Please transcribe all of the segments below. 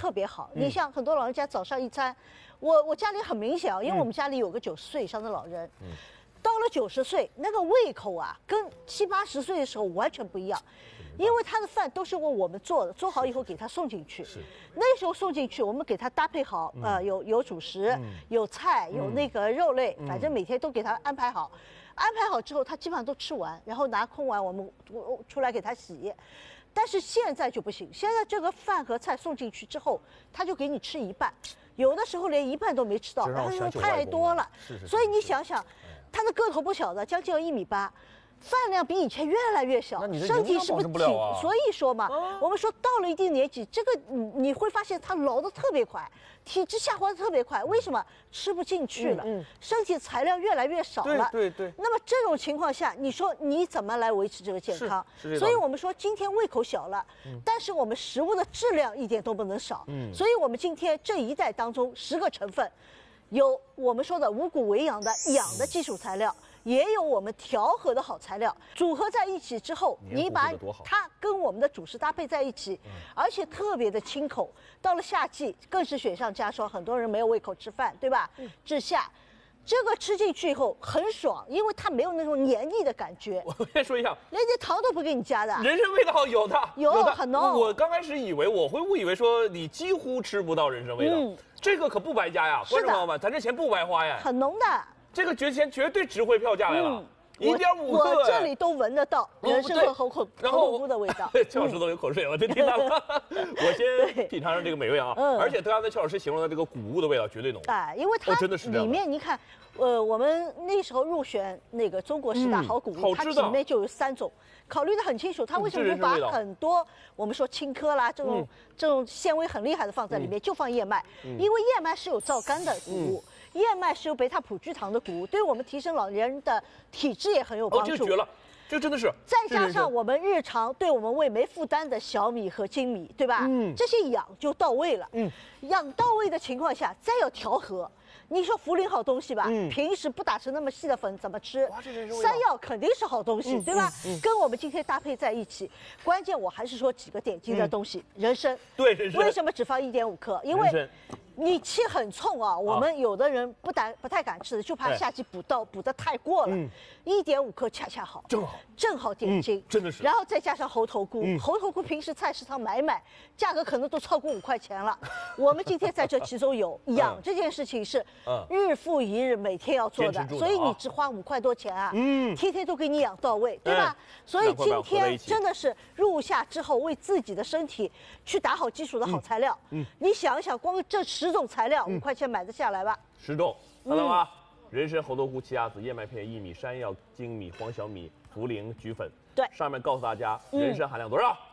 特别好。你像很多老人家早上一餐，我家里很明显啊，因为我们家里有个90岁以上的老人，到了90岁，那个胃口啊，跟70、80岁的时候完全不一样。因为他的饭都是为我们做的，做好以后给他送进去。是，那时候送进去，我们给他搭配好，有主食，有菜，有那个肉类，反正每天都给他安排好。安排好之后，他基本上都吃完，然后拿空碗我们出来给他洗。但是现在就不行，现在这个饭和菜送进去之后，他就给你吃一半，有的时候连一半都没吃到，他说太多了。所以你想想，他的个头不小的，将近要1.8米。饭量比以前越来越小，身体是不是所以说嘛，我们说到了一定年纪，这个你会发现他老得特别快，体质下滑的特别快。为什么？吃不进去了，身体材料越来越少了。对。那么这种情况下，你说你怎么来维持这个健康？所以我们说今天胃口小了，但是我们食物的质量一点都不能少。所以我们今天这一代当中10个成分，有我们说的五谷为养的养的基础材料。也有我们调和的好材料，组合在一起之后，你把它跟我们的主食搭配在一起，而且特别的清口。到了夏季，更是雪上加霜，很多人没有胃口吃饭，对吧？治夏，这个吃进去以后很爽，因为它没有那种黏腻的感觉。 我先说一下， 连点糖都不给你加的， 人参味道有的， 有很浓。 我刚开始我会误以为说你几乎吃不到人参味道，这个可不白加呀，观众朋友们，咱这钱不白花呀， 很浓的。这个钱绝对值回票价来了，1.5克， 我这里都闻得到人参和猴头菇的味道。 邱老师都有口水了，这听到了。我先品尝上这个美味啊，而且刚才邱老师形容的这个谷物的味道绝对浓。 因为它里面你看，我们那时候入选那个中国10大好谷物，它里面就有3种，考虑得很清楚。它为什么不把很多我们说青稞啦这种纤维很厉害的放在里面，就放燕麦？因为燕麦是有皂苷的谷物。燕麦是有贝塔葡聚糖的谷物，对我们提升老年人的体质也很有帮助。 这绝了，这真的是。 再加上我们日常对我们胃没负担的小米和精米，对吧？这些养就到位了。养到位的情况下，再要调和。你说茯苓好东西吧，平时不打成那么细的粉怎么吃？山药肯定是好东西，对吧？跟我们今天搭配在一起，关键我还是说几个点睛的东西。人参， 对人参， 为什么只放1.5克？因为你气很冲啊，我们有的人不太敢吃的，就怕夏季补得太过了。1.5克恰恰好，正好点睛， 真的是。 然后再加上猴头菇，猴头菇平时菜市场买，价格可能都超过5块钱了。我们今天在这其中有养这件事情是日复一日，每天要做的，所以你只花5块多钱啊，天天都给你养到位，对吧？所以今天真的是入夏之后，为自己的身体去打好基础的好材料。你想一想，光这10种材料5块钱买得下来吧 ？10种，看到吗？人参、猴头菇、奇亚籽、燕麦片、薏米、山药、精米、黄小米、茯苓、菊粉。 对， 上面告诉大家，人参含量多少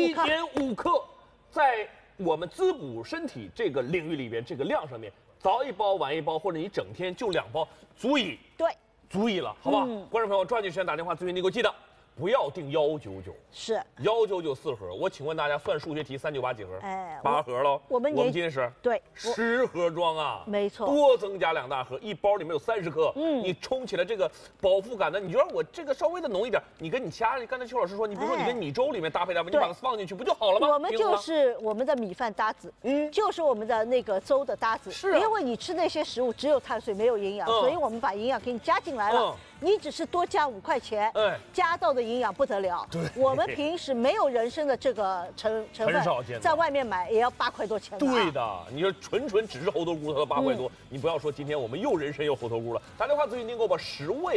？1.5 克。在我们滋补身体这个领域里边，这个量上面，早1包晚1包，或者你整天就2包，足以。 对， 足以了，好吧？观众朋友，抓紧时间打电话咨询，你给我记得。不要定199， 是 199 4盒。我请问大家，算数学题398几盒？8盒喽。我们今天是对 10盒装啊， 没错， 多增加2大盒，一包里面有30克。你冲起来这个饱腹感的，你觉得我这个稍微的浓一点，你跟你其他，刚才邱老师说，你比如说你跟米粥里面搭配，你把它放进去不就好了吗？ 我们就是我们的米饭搭子，就是我们的那个粥的搭子。 是， 因为你吃那些食物只有碳水没有营养，所以我们把营养给你加进来了。你只是多加5块钱，加到的营养不得了。 对， 我们平时没有人参的这个成分，在外面买也要8块多钱。 对的，你说纯只是猴头菇，它都8块多，你不要说今天我们又人参又猴头菇了。打电话咨询订购吧，10位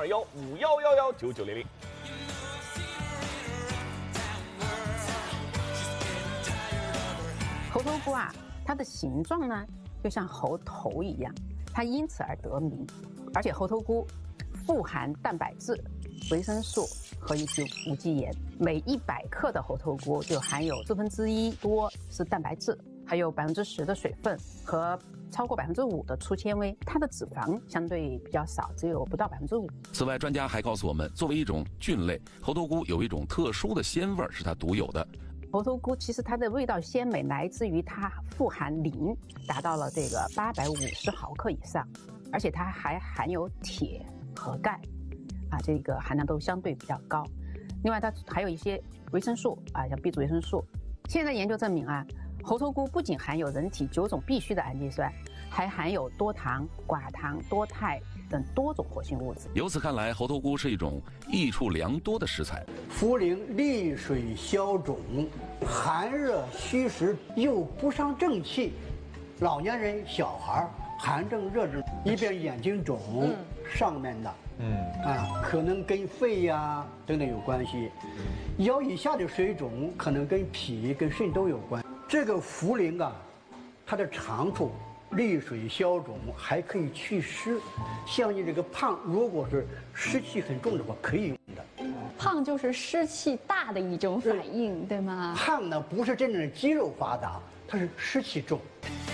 202151119900。 猴头菇啊，它的形状呢就像猴头一样，它因此而得名。而且猴头菇富含蛋白质、维生素和一些无机盐，每100克的猴头菇就含有1/4多是蛋白质，还有10%的水分和超过5%的粗纤维。它的脂肪相对比较少，只有不到5%。 此外，专家还告诉我们，作为一种菌类，猴头菇有一种特殊的鲜味是它独有的。 猴头菇其实它的味道鲜美来自于它富含磷，达到了这个850毫克以上。而且它还含有铁和钙，这个含量都相对比较高。另外，它还有一些维生素像 B 族维生素。现在研究证明猴头菇不仅含有人体9种必需的氨基酸，还含有多糖、寡糖、多肽等多种活性物质。 由此看来，猴头菇是一种益处良多的食材。 茯苓利水消肿，寒热虚实，又不伤正气。老年人、小孩寒症、热症，一边眼睛肿，上面的，可能跟肺呀等等有关系；腰以下的水肿，可能跟脾、跟肾都有关。这个茯苓啊，它的长处利水消肿，还可以祛湿。像你这个胖，如果是湿气很重的话，可以用的。 胖就是湿气大的一种反应，对吗？ 胖呢不是真正的肌肉发达，它是湿气重。